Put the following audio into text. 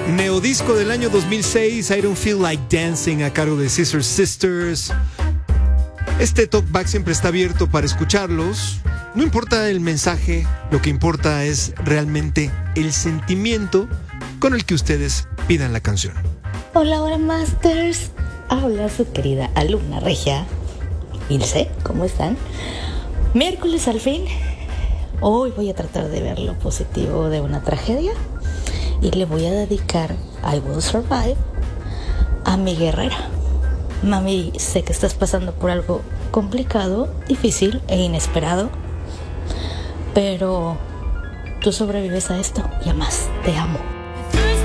Neodisco del año 2006, I Don't Feel Like Dancing, a cargo de Scissor Sisters. Este talkback siempre está abierto para escucharlos. No importa el mensaje, lo que importa es realmente el sentimiento con el que ustedes pidan la canción. Hola, hola Masters. Habla su querida alumna regia Ilse, ¿cómo están? Miércoles al fin. Hoy voy a tratar de ver lo positivo de una tragedia y le voy a dedicar I Will Survive a mi guerrera. Mami, sé que estás pasando por algo complicado, difícil e inesperado, pero tú sobrevives a esto y además te amo.